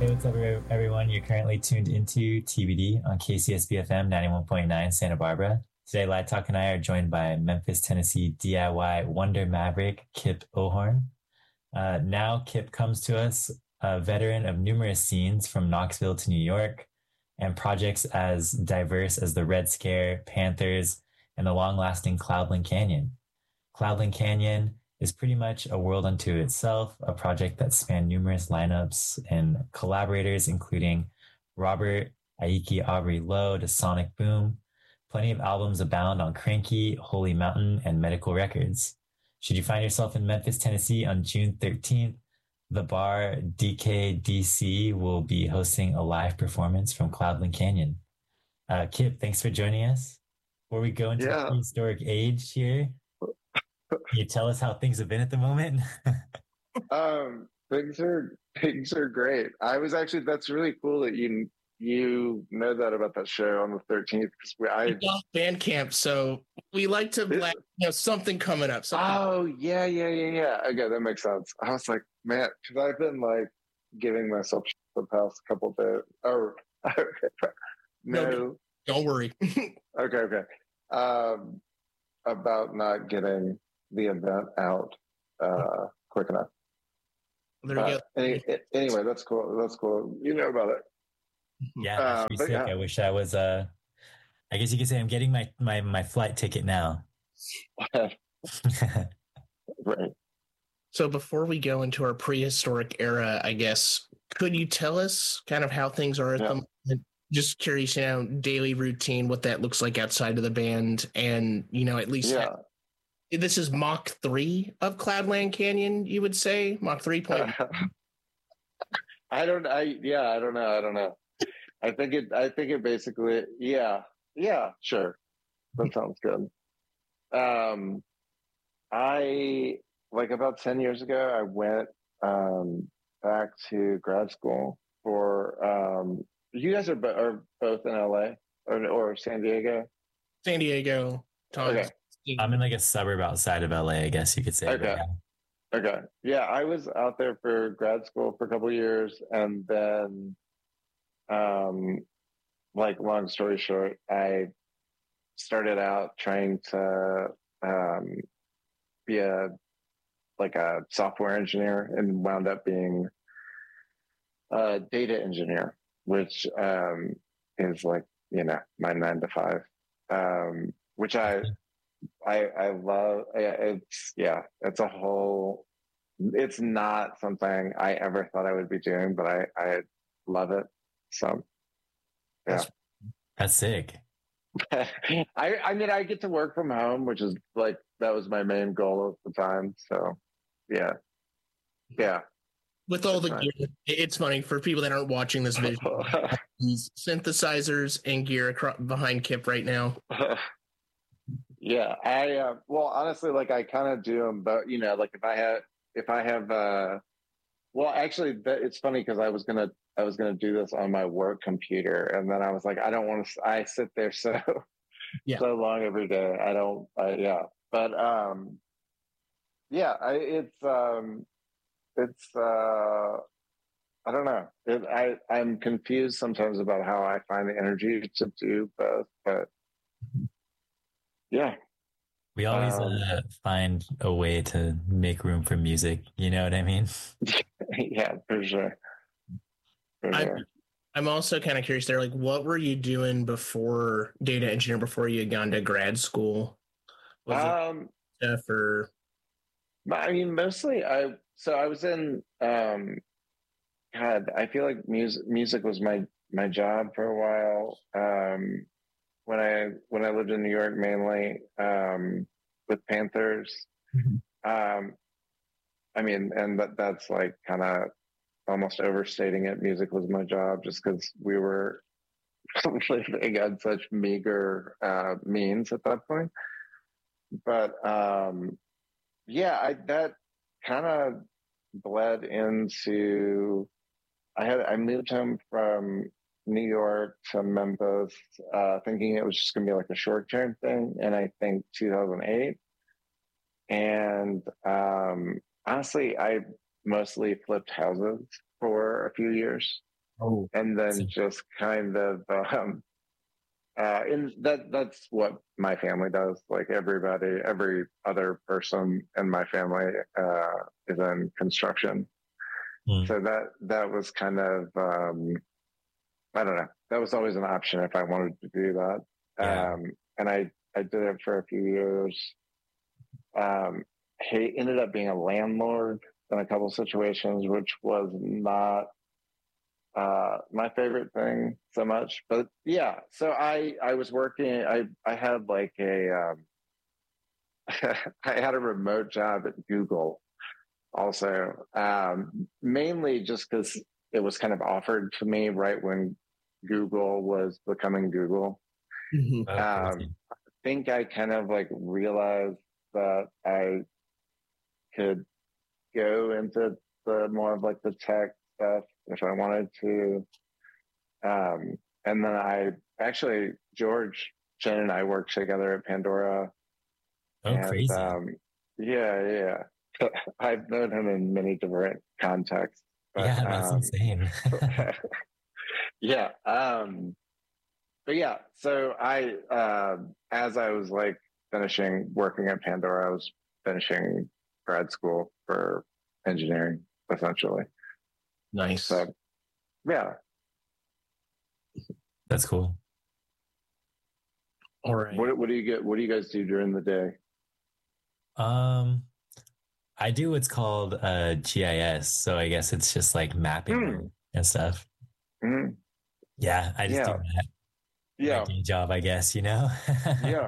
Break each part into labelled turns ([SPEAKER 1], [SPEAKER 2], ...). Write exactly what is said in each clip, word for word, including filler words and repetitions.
[SPEAKER 1] Hey, what's up, every- everyone? You're currently tuned into T B D on K C S B F M ninety-one point nine Santa Barbara. Today, Light Talk and I are joined by Memphis, Tennessee D I Y Wonder Maverick, Kip Ohorn. Uh, now, Kip comes to us, a veteran of numerous scenes from Knoxville to New York and projects as diverse as the Red Scare, Panthers, and the long-lasting Cloudland Canyon. Cloudland Canyon is pretty much a world unto itself, a project that spanned numerous lineups and collaborators, including Robert, Aiki Aubrey Lowe to Sonic Boom. Plenty of albums abound on Cranky, Holy Mountain, and Medical Records. Should you find yourself in Memphis, Tennessee on June thirteenth, the bar D K D C will be hosting a live performance from Cloudland Canyon. Uh, Kip, thanks for joining us. Before we go into the
[SPEAKER 2] Yeah.
[SPEAKER 1] prehistoric age here, can you tell us how things have been at the moment?
[SPEAKER 2] Um, things are things are great. I was actually that's really cool that you you know that about that show on the thirteenth because we I
[SPEAKER 3] It's on Bandcamp, so we like to
[SPEAKER 2] This-
[SPEAKER 3] black, you know, something coming up. Something.
[SPEAKER 2] oh yeah yeah yeah yeah okay, that makes sense. I was like, man, because I've been like giving myself shit the past couple days. Oh, okay. no,
[SPEAKER 3] No, don't worry.
[SPEAKER 2] okay, okay. Um, about not getting the event out uh quick enough.
[SPEAKER 3] There we
[SPEAKER 2] Uh,
[SPEAKER 3] go.
[SPEAKER 2] any, anyway, that's cool. That's cool. You know about it.
[SPEAKER 1] Yeah,
[SPEAKER 2] Uh,
[SPEAKER 1] that's pretty
[SPEAKER 2] but
[SPEAKER 1] sick.
[SPEAKER 2] yeah.
[SPEAKER 1] I wish I was uh I guess you could say I'm getting my my my flight ticket now.
[SPEAKER 2] Right.
[SPEAKER 3] So before we go into our prehistoric era, I guess, could you tell us kind of how things are at
[SPEAKER 2] Yeah.
[SPEAKER 3] the moment? Just curious, you know, daily routine, what that looks like outside of the band, and you know, at least
[SPEAKER 2] Yeah.
[SPEAKER 3] have, this is Mach three of Cloudland Canyon, you would say Mach three point.
[SPEAKER 2] I don't. I yeah. I don't know. I don't know. I think it. I think it basically. Yeah. Yeah. Sure. That sounds good. Um, I like about ten years ago. I went um back to grad school for um. You guys are, bo- are both in L A or or San Diego.
[SPEAKER 3] San Diego, Tom.
[SPEAKER 2] Okay.
[SPEAKER 1] I'm in like a suburb outside of L A, I guess you could say.
[SPEAKER 2] Okay.
[SPEAKER 1] Yeah.
[SPEAKER 2] Okay. Yeah, I was out there for grad school for a couple of years, and then, um, like long story short, I started out trying to um, be a like a software engineer, and wound up being a data engineer, which um, is like you know my nine to five, um, which I I I love. It's yeah, it's a whole. It's not something I ever thought I would be doing, but I I love it. So yeah,
[SPEAKER 1] That's sick.
[SPEAKER 2] I I mean I get to work from home, which is like that was my main goal at the time. So yeah, yeah.
[SPEAKER 3] With all
[SPEAKER 2] That's
[SPEAKER 3] the
[SPEAKER 2] nice.
[SPEAKER 3] gear, it's funny for people that aren't watching this video. These synthesizers and gear acro- behind Kip right now.
[SPEAKER 2] Yeah, I uh, well honestly, like I kind of do them, but you know, like if I had if I have uh well actually that, it's funny because I was gonna I was gonna do this on my work computer, and then I was like I don't want to I sit there so
[SPEAKER 3] Yeah.
[SPEAKER 2] so long every day. I don't I, yeah, but um yeah, I it's um it's uh I don't know. It, I I'm confused sometimes about how I find the energy to do both, but yeah.
[SPEAKER 1] We always
[SPEAKER 2] Um
[SPEAKER 1] uh, find a way to make room for music. You know what I mean?
[SPEAKER 2] yeah, for sure. For
[SPEAKER 3] I,
[SPEAKER 2] sure.
[SPEAKER 3] I'm also kind of curious there, like, what were you doing before data engineer, before you had gone to grad school? Was
[SPEAKER 2] Um,
[SPEAKER 3] it stuff or?
[SPEAKER 2] I mean, mostly I. So I was in. Um, God, I feel like music. Music was my my job for a while. Um, when I when I lived in New York, mainly um, with Panthers.
[SPEAKER 1] Mhm.
[SPEAKER 2] Um, I mean, and that that's like kind of almost overstating it. Music was my job just because we were living on such meager uh, means at that point. But um, yeah, I that kind of bled into. I had I moved home from New York to Memphis, uh, thinking it was just going to be like a short term thing, and I think two thousand eight. And um, honestly, I mostly flipped houses for a few years.
[SPEAKER 3] Oh,
[SPEAKER 2] and then just kind of um, uh, and that that's what my family does. Like everybody, every other person in my family uh, is in construction.
[SPEAKER 1] Mm.
[SPEAKER 2] So that that was kind of um, I don't know. That was always an option if I wanted to do that.
[SPEAKER 1] Yeah.
[SPEAKER 2] Um, and I I did it for a few years. Um, he ended up being a landlord in a couple situations, which was not uh, my favorite thing so much. But yeah, so I I was working. I I had like a um, I had a remote job at Google also, um, mainly just because it was kind of offered to me right when Google was becoming Google.
[SPEAKER 3] mhm.
[SPEAKER 1] Oh,
[SPEAKER 2] Um,
[SPEAKER 1] crazy.
[SPEAKER 2] I think I kind of like realized that I could go into the more of like the tech stuff if I wanted to. Um, and then I actually, George Chen and I worked together at Pandora.
[SPEAKER 1] Oh,
[SPEAKER 2] And
[SPEAKER 1] crazy.
[SPEAKER 2] um, yeah, yeah. I've known him in many different contexts. But
[SPEAKER 1] Yeah, that's
[SPEAKER 2] um,
[SPEAKER 1] insane.
[SPEAKER 2] yeah. Um, but yeah, so I, uh, as I was like finishing working at Pandora, I was finishing grad school for engineering, essentially.
[SPEAKER 3] Nice.
[SPEAKER 2] So yeah.
[SPEAKER 1] That's cool.
[SPEAKER 3] All right.
[SPEAKER 2] What what do you get? What do you guys do during the day?
[SPEAKER 1] Um, I do what's called uh G I S, so I guess it's just like mapping work
[SPEAKER 2] Mm,
[SPEAKER 1] and stuff.
[SPEAKER 2] mm,
[SPEAKER 1] Yeah, I just do
[SPEAKER 2] yeah,
[SPEAKER 1] that. My
[SPEAKER 2] yeah,
[SPEAKER 1] day job, I guess, you know?
[SPEAKER 2] yeah,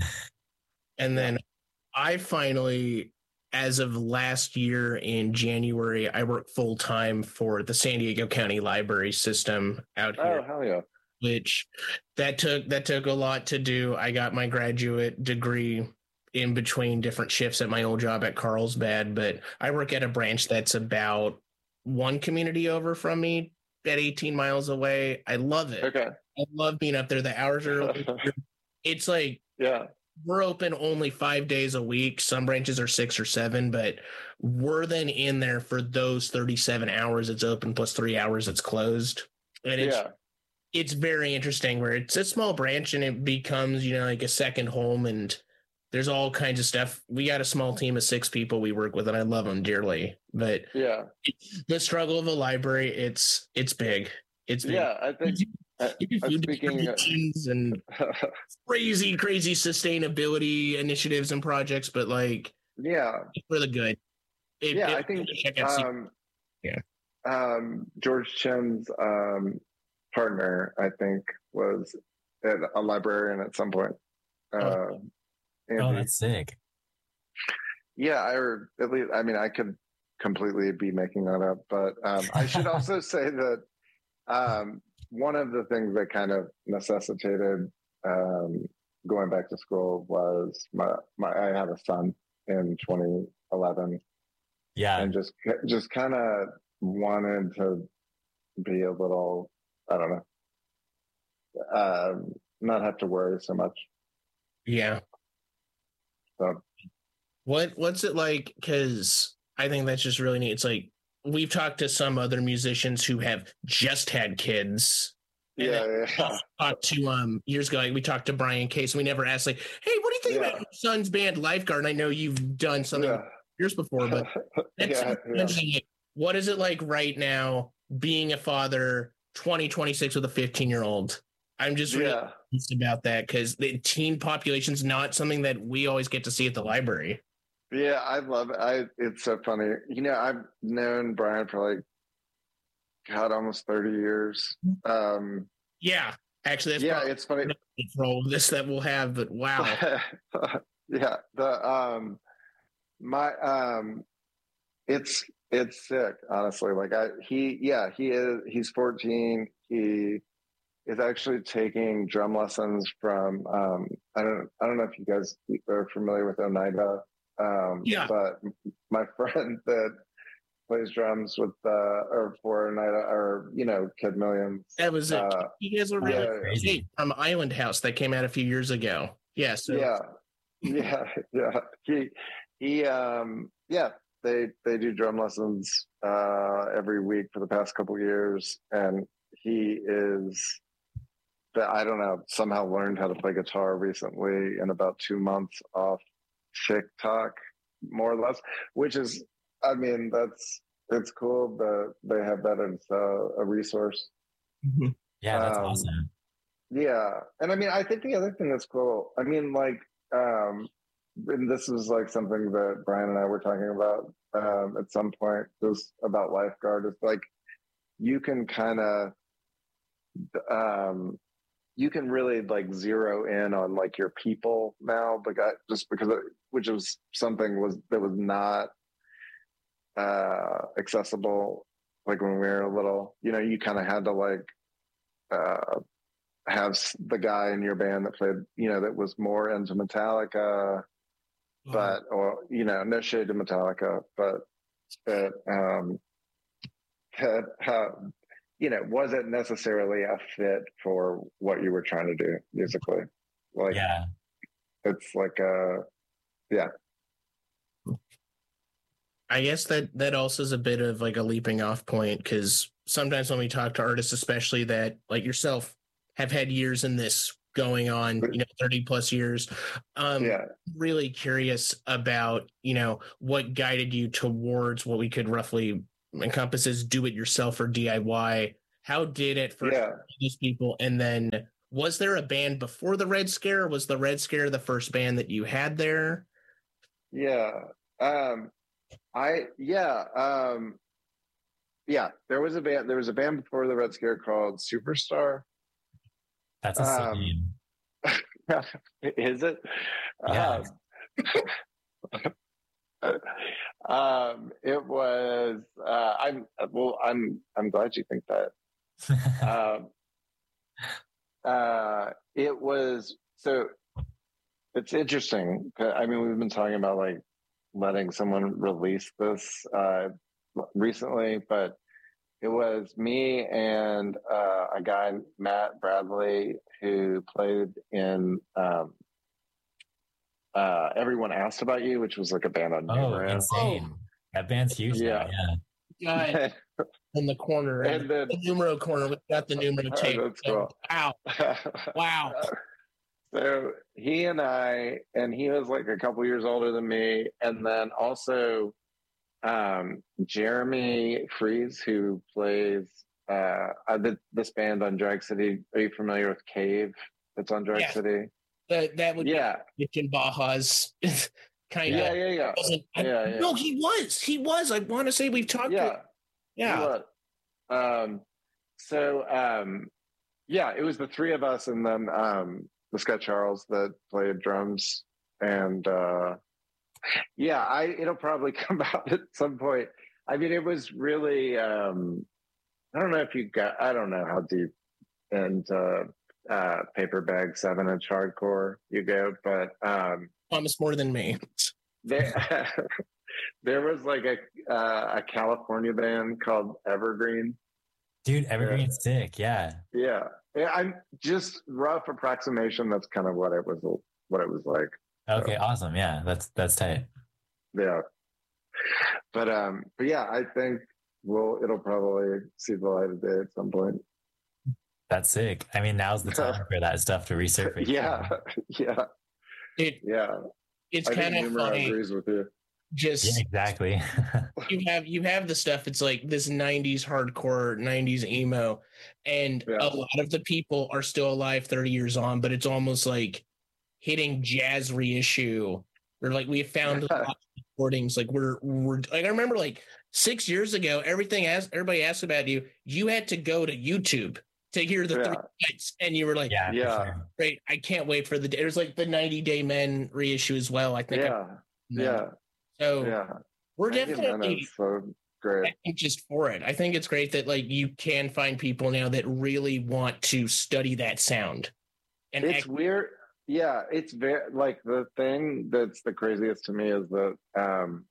[SPEAKER 3] And
[SPEAKER 2] yeah.
[SPEAKER 3] then I finally, as of last year in January, I work full time for the San Diego County Library System out here,
[SPEAKER 2] Oh, hell yeah.
[SPEAKER 3] which that took that took a lot to do. I got my graduate degree in between different shifts at my old job at Carlsbad, but I work at a branch that's about one community over from me at eighteen miles away. I love it.
[SPEAKER 2] Okay.
[SPEAKER 3] I love being up there. The hours are it's like
[SPEAKER 2] Yeah,
[SPEAKER 3] we're open only five days a week. Some branches are six or seven, but we're then in there for those thirty-seven hours it's open plus three hours it's closed. And it's
[SPEAKER 2] yeah,
[SPEAKER 3] it's very interesting where it's a small branch and it becomes, you know, like a second home, and there's all kinds of stuff. We got a small team of six people we work with, and I love them dearly. But
[SPEAKER 2] yeah,
[SPEAKER 3] the struggle of a library, it's it's big. It's big.
[SPEAKER 2] yeah. I think uh,
[SPEAKER 3] You do
[SPEAKER 2] uh,
[SPEAKER 3] food
[SPEAKER 2] speaking.
[SPEAKER 3] distributions and crazy, crazy sustainability initiatives and projects, but like
[SPEAKER 2] Yeah,
[SPEAKER 3] it's for the good. It,
[SPEAKER 2] yeah.
[SPEAKER 3] it,
[SPEAKER 2] I think
[SPEAKER 3] check out C-
[SPEAKER 2] um,
[SPEAKER 3] yeah.
[SPEAKER 2] um, George Chen's um, partner, I think, was at a librarian at some point. Uh,
[SPEAKER 1] Oh,
[SPEAKER 2] Andy.
[SPEAKER 1] that's sick.
[SPEAKER 2] Yeah, I or at least I mean I could completely be making that up, but um, I should also say that um, one of the things that kind of necessitated um, going back to school was my, my I had a son in twenty eleven,
[SPEAKER 1] Yeah,
[SPEAKER 2] and just just kind of wanted to be a little I don't know, um, not have to worry so much.
[SPEAKER 3] Yeah.
[SPEAKER 2] So
[SPEAKER 3] What what's it like? Because I think that's just really neat. It's like we've talked to some other musicians who have just had kids. And
[SPEAKER 2] yeah,
[SPEAKER 3] then
[SPEAKER 2] yeah,
[SPEAKER 3] talked to um years ago, like, we talked to Brian Case, and we never asked like, hey, what do you think
[SPEAKER 2] yeah,
[SPEAKER 3] about your son's band Lifeguard? And I know you've done something
[SPEAKER 2] yeah.
[SPEAKER 3] years before, but that's
[SPEAKER 2] yeah, yeah.
[SPEAKER 3] interesting. Like, what is it like right now being a father, twenty twenty-six with a fifteen year old? I'm just really
[SPEAKER 2] Yeah.
[SPEAKER 3] curious about that because the teen population's not something that we always get to see at the library.
[SPEAKER 2] Yeah, I love it. I it's so funny. You know, I've known Brian for like God, almost thirty years. Um
[SPEAKER 3] Yeah, actually, that's
[SPEAKER 2] yeah,
[SPEAKER 3] probably
[SPEAKER 2] it's funny.
[SPEAKER 3] for all of this that we'll have. But wow,
[SPEAKER 2] yeah, the um my um it's it's sick, honestly. Like I he yeah, he is he's fourteen. He is actually taking drum lessons from um I don't I don't know if you guys are familiar with Oneida. Um
[SPEAKER 3] yeah,
[SPEAKER 2] but my friend that plays drums with uh or for Oneida or you know Kid Millions.
[SPEAKER 3] that was it.
[SPEAKER 2] Uh
[SPEAKER 3] You guys were
[SPEAKER 1] oh,
[SPEAKER 3] really
[SPEAKER 2] yeah,
[SPEAKER 1] that's crazy.
[SPEAKER 3] great from Island House that came out a few years ago. Yeah, so
[SPEAKER 2] yeah, yeah, yeah. He he um yeah, they they do drum lessons uh every week for the past couple of years, and he is that I don't know, somehow learned how to play guitar recently in about two months off TikTok, more or less, which is, I mean, that's, it's cool that they have that as uh, a resource.
[SPEAKER 3] Mhm.
[SPEAKER 1] Yeah, that's
[SPEAKER 2] Um,
[SPEAKER 1] awesome.
[SPEAKER 2] Yeah. And I mean, I think the other thing that's cool, I mean, like, um, and this is like something that Brian and I were talking about um, at some point, just about Lifeguard, is like, you can kind of, um, you can really like zero in on like your people now, but I, just because, it, which was something was that was not uh, accessible, like when we were little, you know, you kind of had to like, uh, have the guy in your band that played, you know, that was more into Metallica, but, or, you know, no shade to Metallica, but that, um, that, uh, you know, wasn't necessarily a fit for what you were trying to do musically. Like,
[SPEAKER 1] Yeah.
[SPEAKER 2] it's like, uh, yeah.
[SPEAKER 3] I guess that that also is a bit of like a leaping off point, because sometimes when we talk to artists, especially that like yourself have had years in this going on, you know, thirty plus years. Um,
[SPEAKER 2] Yeah.
[SPEAKER 3] really curious about, you know, what guided you towards what we could roughly encompass as do it yourself or D I Y. How did it first
[SPEAKER 2] Yeah.
[SPEAKER 3] these people? And then was there a band before the Red Scare? Was the Red Scare the first band that you had there?
[SPEAKER 2] Yeah. Um, I, yeah. Um, yeah, there was a band, there was a band before the Red Scare called Superstar.
[SPEAKER 1] That's a sick
[SPEAKER 2] Um,
[SPEAKER 1] name.
[SPEAKER 2] Is it?
[SPEAKER 1] Yeah.
[SPEAKER 2] Um, um, it was. Uh, I'm well. I'm. I'm glad you think that. um, uh, it was so. It's interesting. I mean, we've been talking about like letting someone release this uh, recently, but it was me and uh, a guy, Matt Bradley, who played in um, uh, Everyone Asked About You, which was like a band on
[SPEAKER 1] Oh,
[SPEAKER 2] Numero.
[SPEAKER 1] insane. That band's huge now.
[SPEAKER 2] Yeah.
[SPEAKER 1] Yeah.
[SPEAKER 3] God, in the corner, in
[SPEAKER 2] And then,
[SPEAKER 3] the numero corner, we got the numero tape.
[SPEAKER 2] that's cool.
[SPEAKER 3] Wow. Wow.
[SPEAKER 2] So he and I, and he was like a couple years older than me. And then also um, Jeremy Fries, who plays uh, uh, this band on Drag City. Are you familiar with Cave? It's on Drag
[SPEAKER 3] Yeah.
[SPEAKER 2] City.
[SPEAKER 3] That, that would
[SPEAKER 2] Yeah.
[SPEAKER 3] be in Baja's kind
[SPEAKER 2] Yeah,
[SPEAKER 3] of.
[SPEAKER 2] yeah, yeah.
[SPEAKER 3] I,
[SPEAKER 2] Yeah, yeah.
[SPEAKER 3] No, he was. He was. I want to say we've talked.
[SPEAKER 2] Yeah.
[SPEAKER 3] To, yeah.
[SPEAKER 2] What? Um, so, um, yeah, it was the three of us and then um, this guy Charles that played drums. And uh, yeah, I it'll probably come out at some point. I mean, it was really, um, I don't know if you got, I don't know how deep and uh, uh, Paper Bag seven inch hardcore you go, but um,
[SPEAKER 3] Promise more than me.
[SPEAKER 2] there, there was like a uh, a California band called Evergreen.
[SPEAKER 1] Dude, Evergreen's yeah. sick. Yeah.
[SPEAKER 2] Yeah. Yeah. I'm just rough approximation. That's kind of what it was, what it was like.
[SPEAKER 1] Okay.
[SPEAKER 2] So,
[SPEAKER 1] awesome. Yeah. That's, that's tight.
[SPEAKER 2] Yeah. But, um, but yeah, I think we'll, it'll probably see the light of day at some point.
[SPEAKER 1] That's sick. I mean, now's the time for that stuff to resurface.
[SPEAKER 2] Yeah. Yeah.
[SPEAKER 3] It,
[SPEAKER 2] yeah.
[SPEAKER 3] It's kind of funny.
[SPEAKER 2] Agrees with you.
[SPEAKER 3] Just
[SPEAKER 1] yeah, exactly.
[SPEAKER 3] you have you have the stuff. It's like this nineties hardcore, nineties emo, and yeah. a lot of the people are still alive thirty years on. But it's almost like hitting jazz reissue. Or like we found a lot of recordings. Like we're we're like I remember like six years ago, everything asked everybody asked about you. You had to go to YouTube to hear the yeah. three nights, and you were like,
[SPEAKER 1] yeah,
[SPEAKER 2] yeah,
[SPEAKER 1] sure.
[SPEAKER 3] great. I can't wait for the day. There's like the ninety Day Men reissue as well. I think.
[SPEAKER 2] Yeah,
[SPEAKER 3] I,
[SPEAKER 2] yeah.
[SPEAKER 3] So
[SPEAKER 2] yeah.
[SPEAKER 3] we're definitely
[SPEAKER 2] so great.
[SPEAKER 3] just for it. I think it's great that like you can find people now that really want to study that sound.
[SPEAKER 2] And it's act- weird. Yeah, it's very like the thing that's the craziest to me is that um,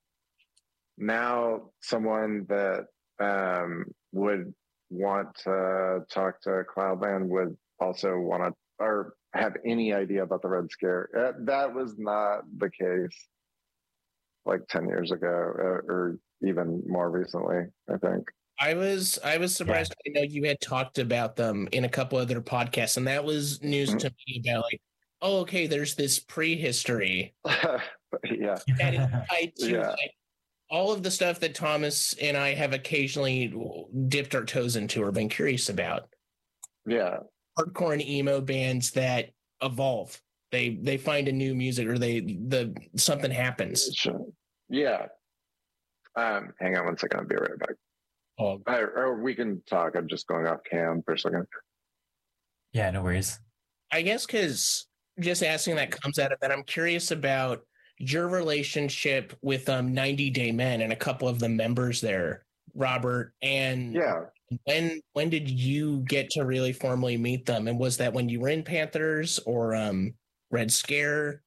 [SPEAKER 2] now someone that um, would want to talk to Cloudland would also want to or have any idea about the Red Scare. Uh, that was not the case like ten years ago uh, or even more recently, I think.
[SPEAKER 3] I was I was surprised. Yeah. I know you had talked about them in a couple other podcasts, and that was news mm-hmm. to me about like, oh, okay, there's this prehistory.
[SPEAKER 2] yeah.
[SPEAKER 3] That is tied to
[SPEAKER 2] yeah.
[SPEAKER 3] like, all of the stuff that Thomas and I have occasionally dipped our toes into or been curious about.
[SPEAKER 2] Yeah.
[SPEAKER 3] Hardcore and emo bands that evolve. They they find a new music or they the something happens.
[SPEAKER 2] Sure. Yeah. Um, hang on one second. I'll be right back.
[SPEAKER 3] Oh,
[SPEAKER 2] I, or we can talk. I'm just going off cam for a second.
[SPEAKER 1] Yeah, no worries.
[SPEAKER 3] I guess because just asking that comes out of that, I'm curious about your relationship with um ninety Day Men and a couple of the members there, Robert. And
[SPEAKER 2] yeah,
[SPEAKER 3] when when did you get to really formally meet them? And was that when you were in Panthers or um Red Scare?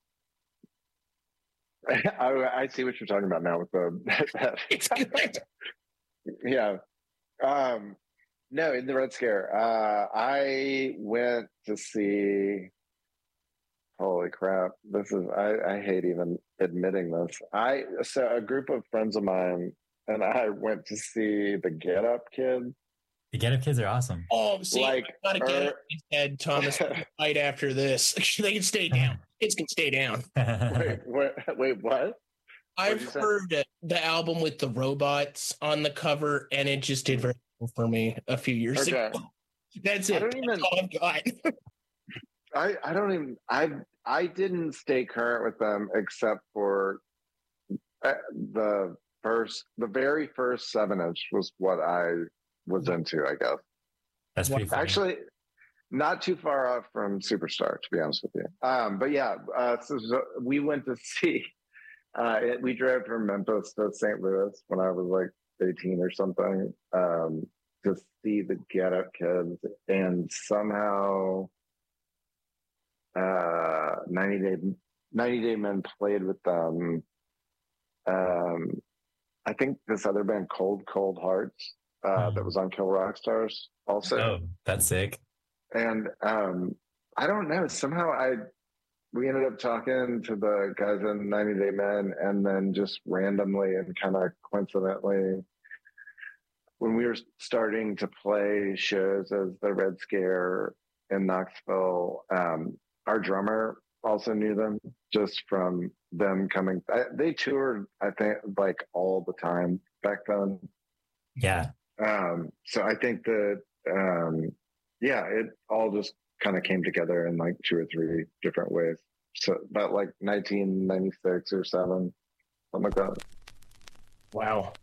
[SPEAKER 2] I, I see what you're talking about now with the.
[SPEAKER 3] It's good.
[SPEAKER 2] Yeah. Um, no, in the Red Scare, uh, I went to see. Holy crap! This is I, I hate even admitting this. I so a group of friends of mine and I went to see the Get Up Kids.
[SPEAKER 1] The Get Up Kids are awesome.
[SPEAKER 3] Oh, see, like, I gotta get
[SPEAKER 2] er,
[SPEAKER 3] up his head, Thomas. Right after this, they can stay down. Kids can stay down.
[SPEAKER 2] wait, wait, wait, what?
[SPEAKER 3] I've heard uh, the album with the robots on the cover, and it just did very well for me a few years
[SPEAKER 2] okay.
[SPEAKER 3] ago. That's it.
[SPEAKER 2] I don't even.
[SPEAKER 3] That's all I've got.
[SPEAKER 2] I I don't even. I I didn't stay current with them except for uh, the first, the very first seven inch was what I was into. I guess.
[SPEAKER 1] That's pretty funny.
[SPEAKER 2] Actually, not too far off from Superstar, to be honest with you. Um, but yeah, uh, so, so we went to see. Uh, it, we drove from Memphis to Saint Louis when I was like eighteen or something um, to see the Get Up Kids, and somehow uh, ninety Day ninety Day Men played with them. Um, I think this other band, Cold Cold Hearts, uh, mm. that was on Kill Rock Stars, also.
[SPEAKER 1] Oh, that's sick.
[SPEAKER 2] And um, I don't know. Somehow I. We ended up talking to the guys in ninety Day Men, and then just randomly and kind of coincidentally, when we were starting to play shows as the Red Scare in Knoxville, um, our drummer also knew them just from them coming. I, they toured, I think, like all the time back then.
[SPEAKER 1] Yeah.
[SPEAKER 2] Um, so I think that, um, yeah, it all just kind of came together in like two or three different ways. So about like nineteen ninety-six or seven, something like that.
[SPEAKER 3] Wow.